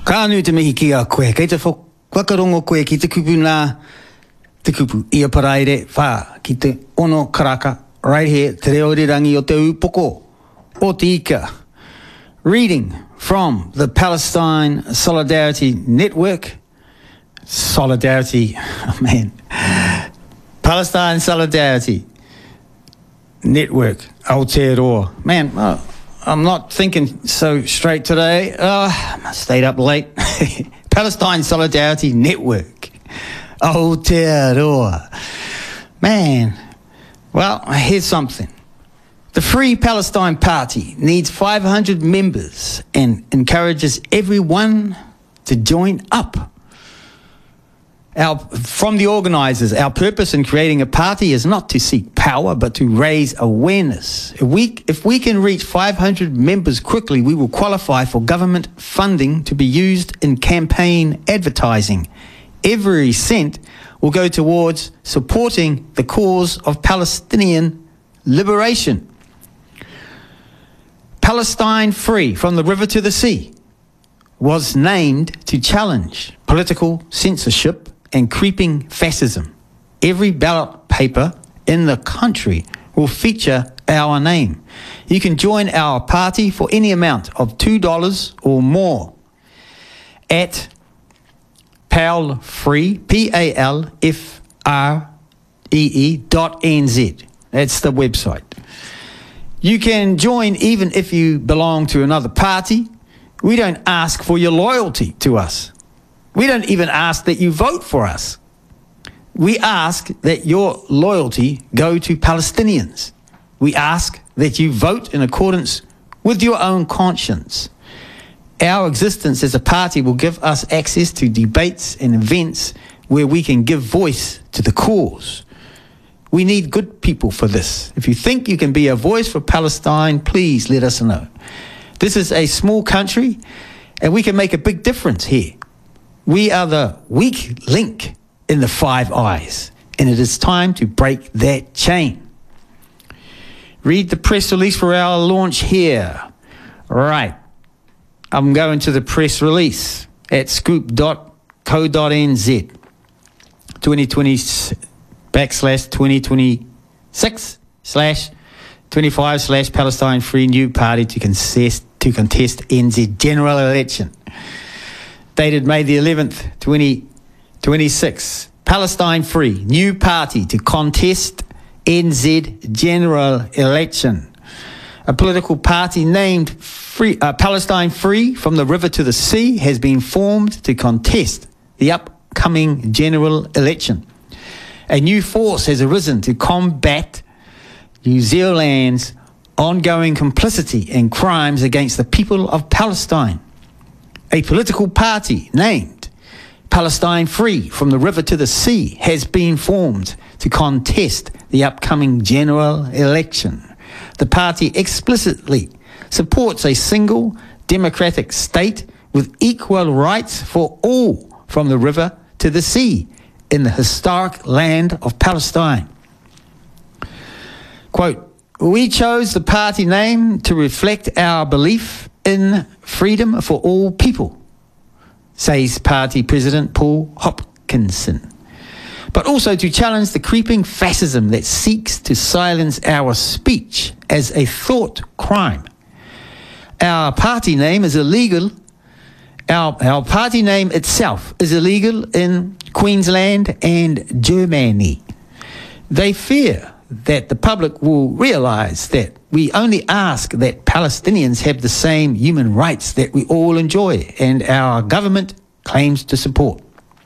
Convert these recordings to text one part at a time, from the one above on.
Ka anu te mihi ki a koe, kei te whakarongo koe ki te kupu nā, te kupu ia paraire, whā, ki te ono karaka, right here, te reo rangi o te upoko, o te ika. Reading from the Palestine Solidarity Network. Solidarity, oh man. Palestine Solidarity Network, Aotearoa. Man, I'm not thinking so straight today. I stayed up late. Palestine Solidarity Network, Aotearoa. Man, well, here's something. The Free Palestine Party needs 500 members and encourages everyone to join up. From the organisers, our purpose in creating a party is not to seek power, but to raise awareness. If we can reach 500 members quickly, we will qualify for government funding to be used in campaign advertising. Every cent will go towards supporting the cause of Palestinian liberation. Palestine Free, from the river to the sea, was named to challenge political censorship and creeping fascism. Every ballot paper in the country will feature our name. You can join our party for any amount of $2 or more at palfree, PALFREE.NZ. That's the website. You can join even if you belong to another party. We don't ask for your loyalty to us. We don't even ask that you vote for us. We ask that your loyalty go to Palestinians. We ask that you vote in accordance with your own conscience. Our existence as a party will give us access to debates and events where we can give voice to the cause. We need good people for this. If you think you can be a voice for Palestine, please let us know. This is a small country and we can make a big difference here. We are the weak link in the Five Eyes, and it is time to break that chain. Read the press release for our launch here. Right. I'm going to the press release at scoop.co.nz 2026/2026/25/Palestine Free New Party to contest NZ general election. Dated May the 11th, 2026. Palestine Free, new party to contest NZ general election. A political party named Palestine Free, from the river to the sea, has been formed to contest the upcoming general election. A new force has arisen to combat New Zealand's ongoing complicity in crimes against the people of Palestine. A political party named Palestine Free, from the river to the sea, has been formed to contest the upcoming general election. The party explicitly supports a single democratic state with equal rights for all from the river to the sea in the historic land of Palestine. Quote, we chose the party name to reflect our belief in freedom for all people, says party president Paul Hopkinson, but also to challenge the creeping fascism that seeks to silence our speech as a thought crime. Our party name is illegal. Our party name itself is illegal in Queensland and Germany. They fear that the public will realise that we only ask that Palestinians have the same human rights that we all enjoy and our government claims to support.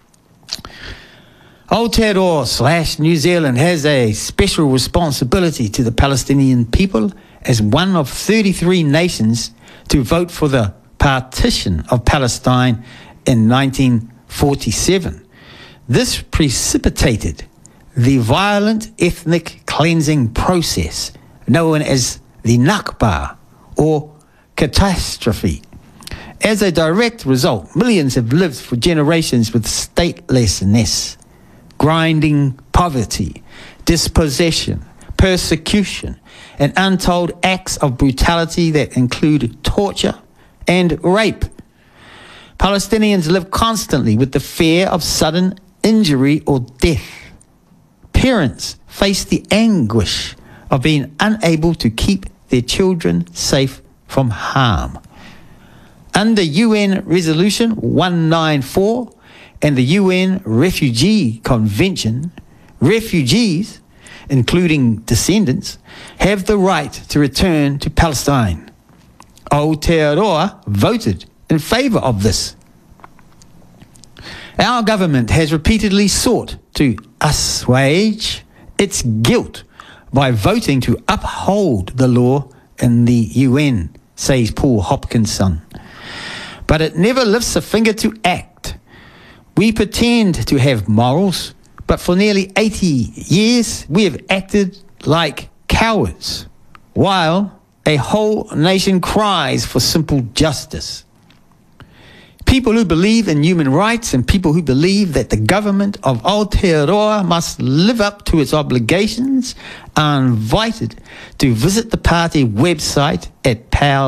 Aotearoa/New Zealand has a special responsibility to the Palestinian people as one of 33 nations to vote for the partition of Palestine in 1947. This precipitated the violent ethnic cleansing process known as the Nakba, or catastrophe. As a direct result, millions have lived for generations with statelessness, grinding poverty, dispossession, persecution, and untold acts of brutality that include torture and rape. Palestinians live constantly with the fear of sudden injury or death. Parents face the anguish of being unable to keep their children safe from harm. Under UN Resolution 194 and the UN Refugee Convention, refugees, including descendants, have the right to return to Palestine. Aotearoa voted in favour of this. Our government has repeatedly sought to assuage its guilt by voting to uphold the law in the UN, says Paul Hopkinson. But it never lifts a finger to act. We pretend to have morals, but for nearly 80 years we have acted like cowards, while a whole nation cries for simple justice. People who believe in human rights and people who believe that the government of Aotearoa must live up to its obligations are invited to visit the party website at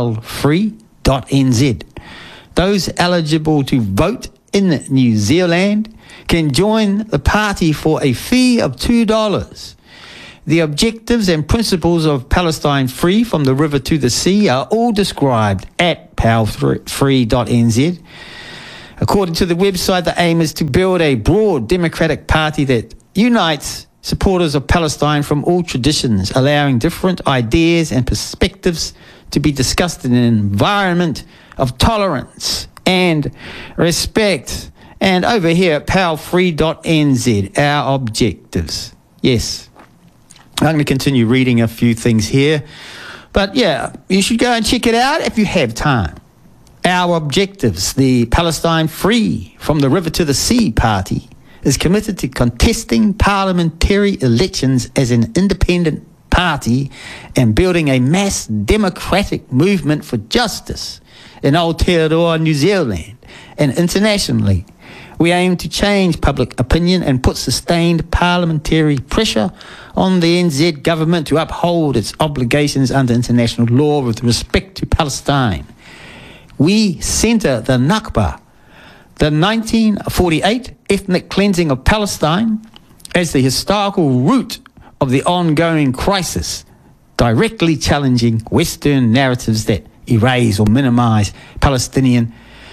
palfree.nz. Those eligible to vote in New Zealand can join the party for a fee of $2. The objectives and principles of Palestine Free from the river to the sea are all described at palfree.nz. According to the website, the aim is to build a broad democratic party that unites supporters of Palestine from all traditions, allowing different ideas and perspectives to be discussed in an environment of tolerance and respect. And over here at palfree.nz, our objectives. Yes. I'm going to continue reading a few things here. But yeah, you should go and check it out if you have time. Our objectives, the Palestine Free from the River to the Sea party, is committed to contesting parliamentary elections as an independent party and building a mass democratic movement for justice in Aotearoa, New Zealand, and internationally. We aim to change public opinion and put sustained parliamentary pressure on the NZ government to uphold its obligations under international law with respect to Palestine. We centre the Nakba, the 1948 ethnic cleansing of Palestine, as the historical root of the ongoing crisis, directly challenging Western narratives that erase or minimise Palestinian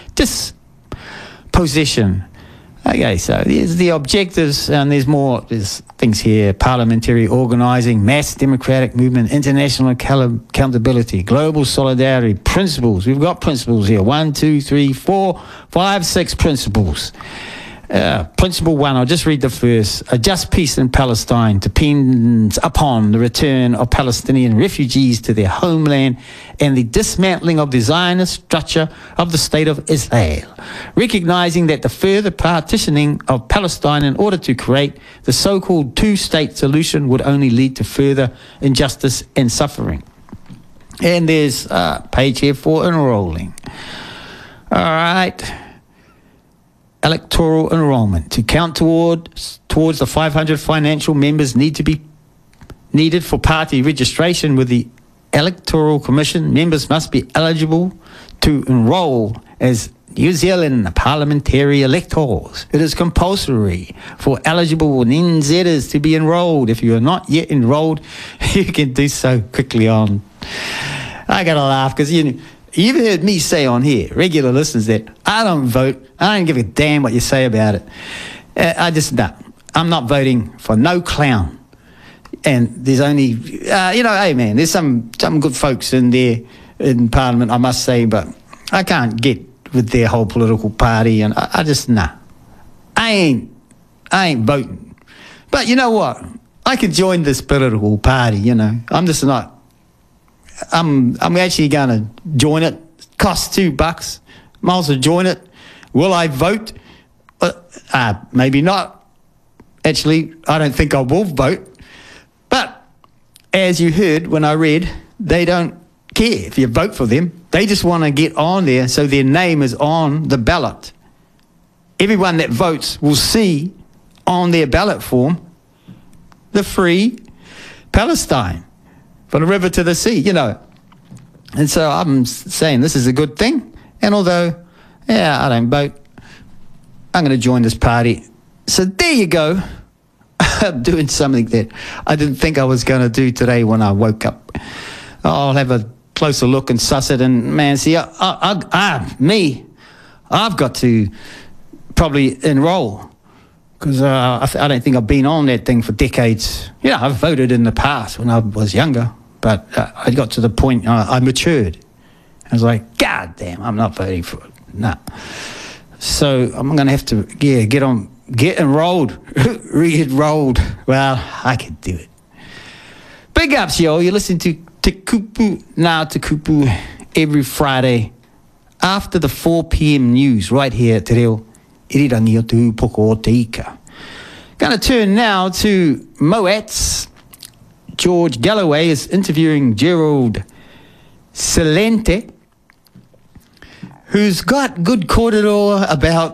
dispossession. Okay, so there's the objectives, and there's more. There's things here: parliamentary organising, mass democratic movement, international accountability, global solidarity, principles. We've got principles here: 1, 2, 3, 4, 5, 6 principles. Principle 1, I'll just read the first. A just peace in Palestine depends upon the return of Palestinian refugees to their homeland and the dismantling of the Zionist structure of the State of Israel, recognizing that the further partitioning of Palestine in order to create the so-called two-state solution would only lead to further injustice and suffering. And there's a page here for enrolling. All right. Electoral enrolment. To count towards the 500 financial members needed for party registration with the Electoral Commission, members must be eligible to enrol as New Zealand parliamentary electors. It is compulsory for eligible NZers to be enrolled. If you are not yet enrolled, you can do so quickly on. I got to laugh because, you've heard me say on here, regular listeners, that I don't vote. I don't give a damn what you say about it. I'm not voting for no clown. And there's only, hey man, there's some good folks in there in Parliament, I must say, but I can't get with their whole political party, and I ain't voting. But you know what? I could join this political party. I'm just not. I'm actually going to join it. Costs $2. Might as well join it. Will I vote? Maybe not. Actually, I don't think I will vote. But as you heard when I read, they don't care if you vote for them. They just want to get on there so their name is on the ballot. Everyone that votes will see on their ballot form the free Palestine. From the river to the sea, And so I'm saying this is a good thing. And although Yeah, I don't vote. I'm going to join this party. So there you go. I'm doing something that I didn't think I was going to do today when I woke up. I'll have a closer look and suss it. And man, see, I've got to probably enroll because I don't think I've been on that thing for decades. Yeah, I've voted in the past when I was younger, but I got to the point I matured. I was like, God damn, I'm not voting for it. No. So I'm going to have to get enrolled, re-enrolled. Well, I can do it. Big ups, yo. You listen to Te Kupu Now Te Kupu every Friday after the 4 p.m. news right here at Te Reo Irirangi o Te Upoko o Te Ika. Going to turn now to Moats. George Galloway is interviewing Gerald Celente, who's got good corridor about,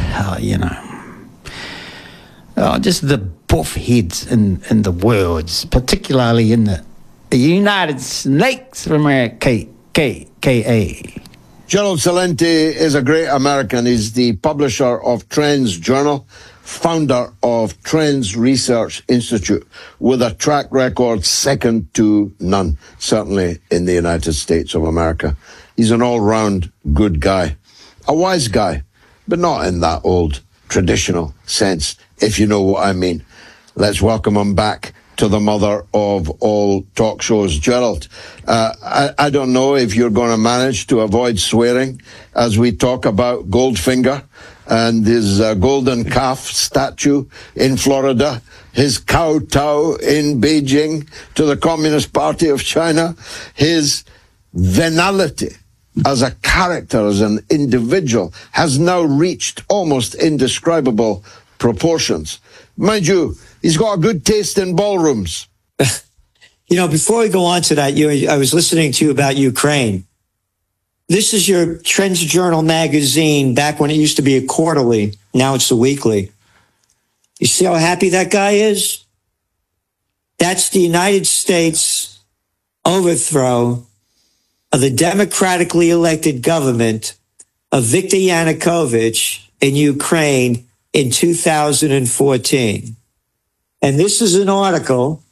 just the buff heads in the worlds, particularly in the United States of America, KKA. Gerald Celente is a great American. He's the publisher of Trends Journal, founder of Trends Research Institute, with a track record second to none, certainly in the United States of America. He's an all-round good guy, a wise guy, but not in that old traditional sense, if you know what I mean. Let's welcome him back to the mother of all talk shows. Gerald, I don't know if you're going to manage to avoid swearing as we talk about Goldfinger and his golden calf statue in Florida, his kowtow in Beijing to the Communist Party of China, his venality as a character, as an individual, has now reached almost indescribable proportions. Mind you, he's got a good taste in ballrooms. Before we go on to that, I was listening to you about Ukraine. This is your Trends Journal magazine back when it used to be a quarterly. Now it's a weekly. You see how happy that guy is? That's the United States overthrow of the democratically elected government of Viktor Yanukovych in Ukraine in 2014. And this is an article,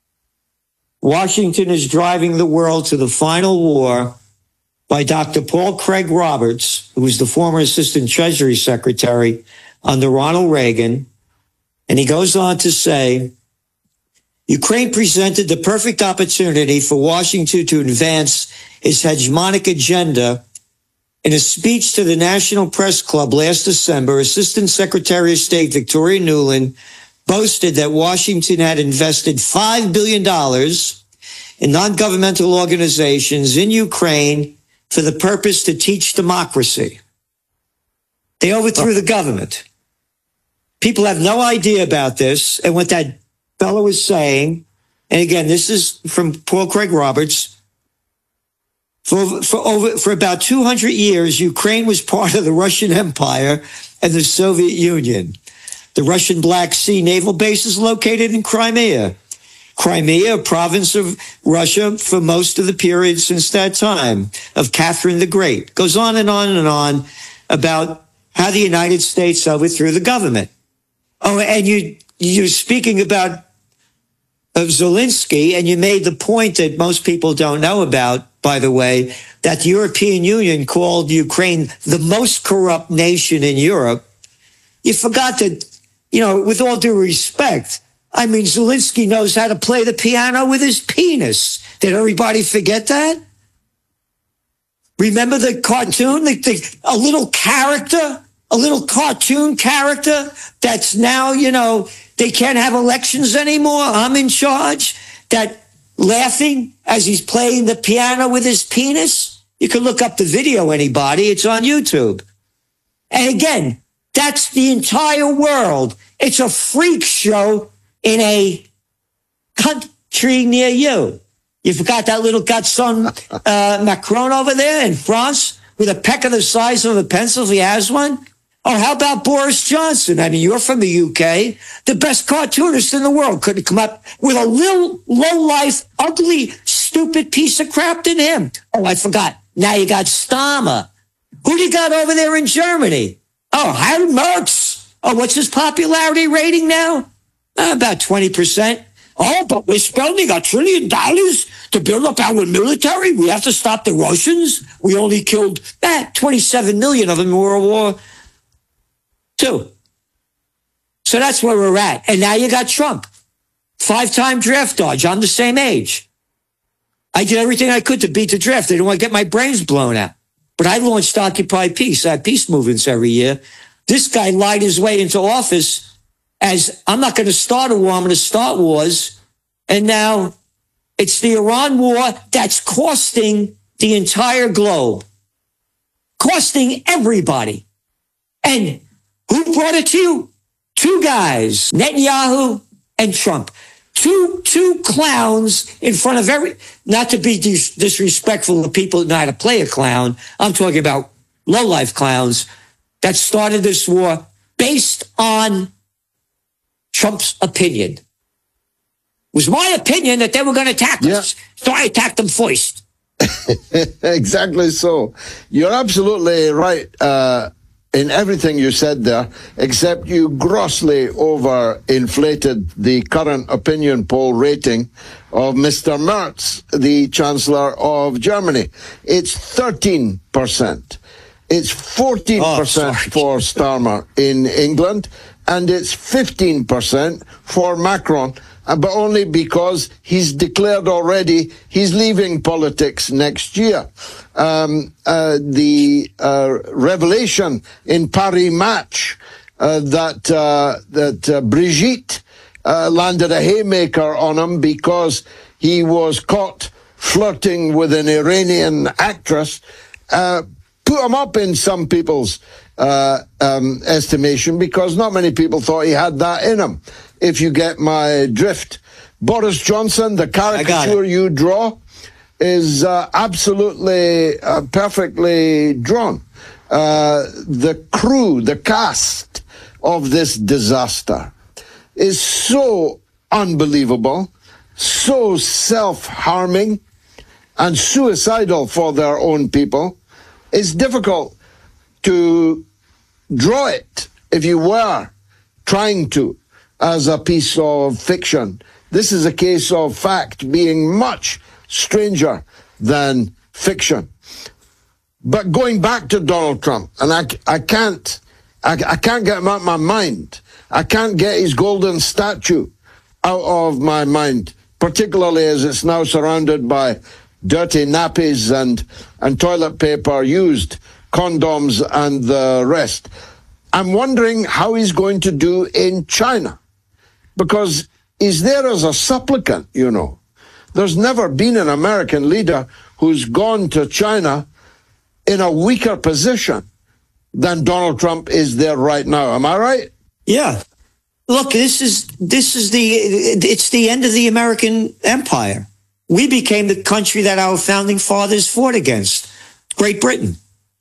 Washington is driving the world to the final war, by Dr. Paul Craig Roberts, who was the former Assistant Treasury Secretary under Ronald Reagan. And he goes on to say, Ukraine presented the perfect opportunity for Washington to advance its hegemonic agenda. In a speech to the National Press Club last December, Assistant Secretary of State Victoria Nuland boasted that Washington had invested $5 billion in non-governmental organizations in Ukraine for the purpose to teach democracy. They overthrew the government. People have no idea about this and what that fellow is saying. And again, this is from Paul Craig Roberts. For about 200 years, Ukraine was part of the Russian Empire and the Soviet Union. The Russian Black Sea naval base is located in Crimea. Crimea, a province of Russia for most of the period since that time of Catherine the Great. Goes on and on and on about how the United States overthrew the government. Oh, and you're speaking about of Zelensky, and you made the point that most people don't know about, by the way, that the European Union called Ukraine the most corrupt nation in Europe. You forgot that, with all due respect, I mean, Zelensky knows how to play the piano with his penis. Did everybody forget that? Remember the cartoon, a little character, a little cartoon character that's now, they can't have elections anymore. I'm in charge. That laughing as he's playing the piano with his penis. You can look up the video, anybody. It's on YouTube. And again, that's the entire world. It's a freak show in a country near you. You forgot that little garçon Macron over there in France with a pecker the size of a pencil if he has one? Or how about Boris Johnson? I mean, you're from the UK. The best cartoonist in the world couldn't come up with a little low-life, ugly, stupid piece of crap than him. Oh, I forgot. Now you got Starmer. Who do you got over there in Germany? Oh, Harry Merz. Oh, what's his popularity rating now? About 20%. Oh, but we're spending $1 trillion to build up our military. We have to stop the Russians. We only killed 27 million of them in World War II. So that's where we're at. And now you got Trump. 5-time draft dodge. I'm the same age. I did everything I could to beat the draft. I didn't want to get my brains blown out. But I launched Occupy Peace. I have peace movements every year. This guy lied his way into office as, I'm not going to start a war, I'm going to start wars. And now it's the Iran war that's costing the entire globe. Costing everybody. And who brought it to you? Two guys, Netanyahu and Trump. Two clowns in front of not to be disrespectful to people that know how to play a clown. I'm talking about low-life clowns that started this war based on Trump's opinion. It was my opinion that they were going to attack us. So I attacked them first. Exactly so. You're absolutely right in everything you said there, except you grossly overinflated the current opinion poll rating of Mr. Merz, the Chancellor of Germany. It's 13%. It's 14% for Starmer in England, and it's 15% for Macron, but only because he's declared already he's leaving politics next year. The revelation in Paris Match that Brigitte landed a haymaker on him because he was caught flirting with an Iranian actress, put him up in some people's estimation, because not many people thought he had that in him, if you get my drift. Boris Johnson, the caricature you draw is absolutely perfectly drawn. The crew, the cast of this disaster is so unbelievable, so self-harming and suicidal for their own people. It's difficult to draw it if you were trying to as a piece of fiction. This is a case of fact being much stranger than fiction. But going back to Donald Trump, and I can't get him out of my mind. I can't get his golden statue out of my mind, particularly as it's now surrounded by dirty nappies and toilet paper, used condoms and the rest. I'm wondering how he's going to do in China, because he's there as a supplicant, you know. There's never been an American leader who's gone to China in a weaker position than Donald Trump is there right now. Am I right? Yeah. Look, it's the end of the American empire. We became the country that our founding fathers fought against, Great Britain.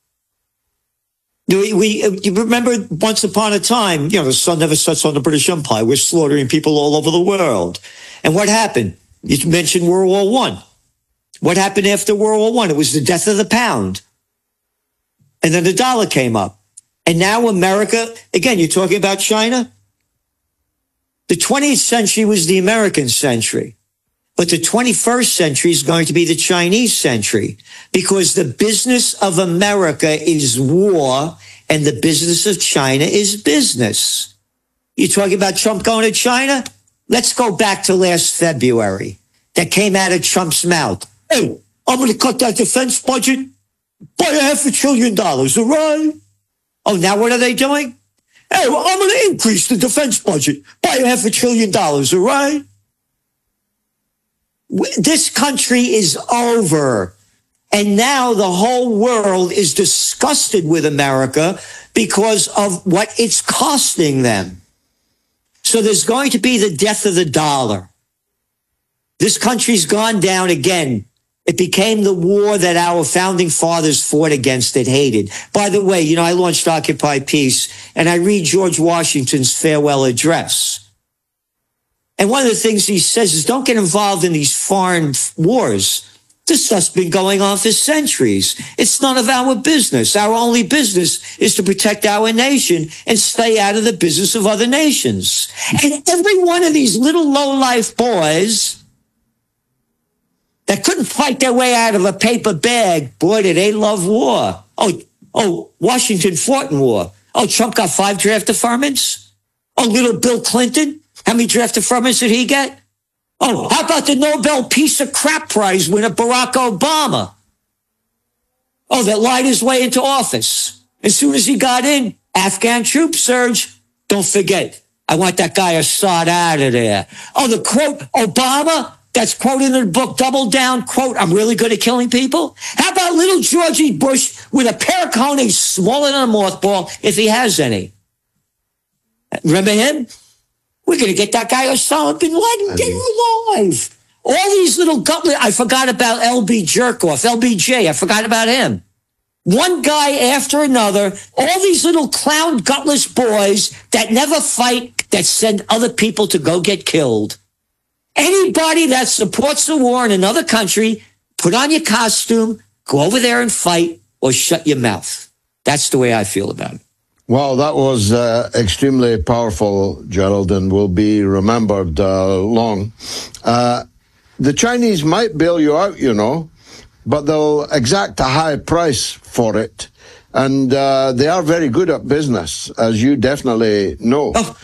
You remember once upon a time, the sun never sets on the British Empire. We're slaughtering people all over the world. And what happened? You mentioned World War I. What happened after World War I? It was the death of the pound. And then the dollar came up. And now America, again, you're talking about China? The 20th century was the American century. But the 21st century is going to be the Chinese century, because the business of America is war and the business of China is business. You're talking about Trump going to China? Let's go back to last February. That came out of Trump's mouth. Hey, I'm going to cut that defense budget by $500 billion, all right? Oh, now what are they doing? Hey, well, I'm going to increase the defense budget by $500 billion, all right? This country is over. And now the whole world is disgusted with America because of what it's costing them. So there's going to be the death of the dollar. This country's gone down again. It became the war that our founding fathers fought against and hated. By the way, I launched Occupy Peace, and I read George Washington's farewell address. And one of the things he says is, don't get involved in these foreign wars. This stuff's been going on for centuries. It's none of our business. Our only business is to protect our nation and stay out of the business of other nations. And every one of these little low-life boys that couldn't fight their way out of a paper bag, boy, did they love war. Oh, Washington fought in war. Oh, Trump got 5 draft deferments. Oh, little Bill Clinton, how many draft deferments did he get? Oh, how about the Nobel Peace of Crap Prize winner, Barack Obama? Oh, that lied his way into office. As soon as he got in, Afghan troop surge. Don't forget, I want that guy Assad out of there. Oh, the quote, Obama, that's quoted in the book, Double Down, quote, I'm really good at killing people. How about little Georgie Bush with a pair of cojones smaller than a mothball, if he has any? Remember him? We're going to get that guy Osama bin Laden dead or alive. All these little gutlet. I forgot about LB Jerkoff, LBJ. I forgot about him. One guy after another. All these little clown gutless boys that never fight, that send other people to go get killed. Anybody that supports the war in another country, put on your costume, go over there and fight, or shut your mouth. That's the way I feel about it. Well, that was extremely powerful, Gerald, and will be remembered long. The Chinese might bail you out, you know, but they'll exact a high price for it. And they are very good at business, as you definitely know.